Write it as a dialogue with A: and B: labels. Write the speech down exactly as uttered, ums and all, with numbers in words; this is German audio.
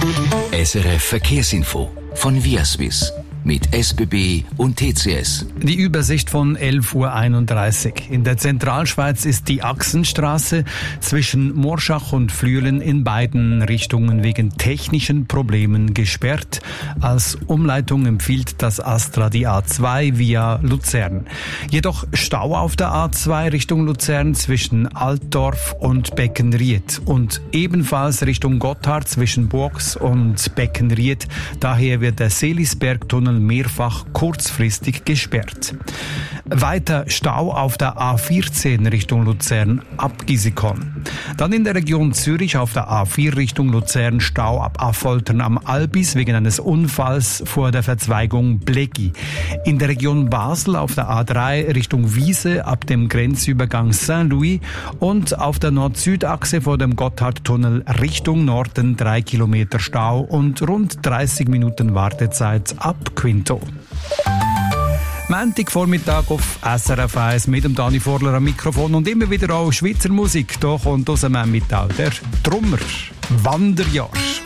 A: S R F Verkehrsinfo von Viaswiss mit S B B und T C S.
B: Die Übersicht von elf Uhr einunddreißig. In der Zentralschweiz ist die Achsenstraße zwischen Morschach und Flüelen in beiden Richtungen wegen technischen Problemen gesperrt. Als Umleitung empfiehlt das Astra die A zwei via Luzern. Jedoch Stau auf der A zwei Richtung Luzern zwischen Altdorf und Beckenried und ebenfalls Richtung Gotthard zwischen Burgs und Beckenried. Daher wird der Seelisbergtunnel mehrfach kurzfristig gesperrt. Weiter Stau auf der A vierzehn Richtung Luzern ab Gisikon. Dann in der Region Zürich auf der A vier Richtung Luzern Stau ab Affoltern am Albis wegen eines Unfalls vor der Verzweigung Blegi. In der Region Basel auf der A drei Richtung Wiese ab dem Grenzübergang Saint-Louis und auf der Nord-Süd-Achse vor dem Gotthardtunnel Richtung Norden drei Kilometer Stau und rund dreißig Minuten Wartezeit ab Quinto. Montagvormittag auf S R F eins mit dem Dani Vorler am Mikrofon und immer wieder auch Schweizer Musik. Da kommt aus dem Emmental der Trummer Wanderjahr.